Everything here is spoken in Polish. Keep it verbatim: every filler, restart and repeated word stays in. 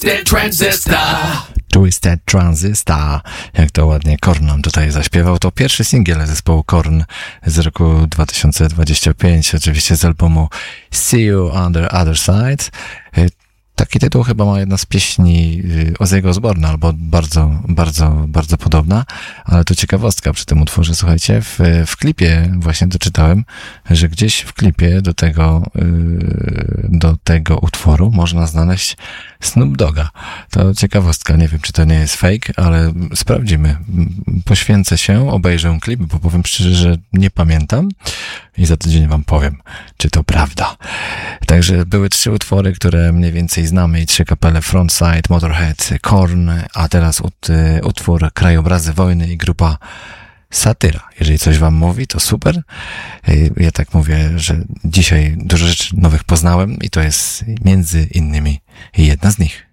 Twisted Transistor. Twisted Transistor, jak to ładnie Korn nam tutaj zaśpiewał. To pierwszy singiel zespołu Korn z roku dwa tysiące dwudziestego piątego, oczywiście z albumu See You on the Other Side. Taki tytuł chyba ma jedna z pieśni Ozzy'ego Osbourne'a, albo bardzo, bardzo, bardzo podobna, ale to ciekawostka przy tym utworze, słuchajcie, w, w klipie właśnie doczytałem, że gdzieś w klipie do tego, do tego utworu można znaleźć Snoop Dogga. To ciekawostka, nie wiem, czy to nie jest fake, ale sprawdzimy. Poświęcę się, obejrzę klip, bo powiem szczerze, że nie pamiętam i za tydzień wam powiem, czy to prawda. Także były trzy utwory, które mniej więcej znamy i trzy kapele: Frontside, Motorhead, Korn, a teraz ut, utwór Krajobrazy Wojny i grupa Satyra. Jeżeli coś wam mówi, to super. Ja tak mówię, że dzisiaj dużo rzeczy nowych poznałem i to jest między innymi jedna z nich.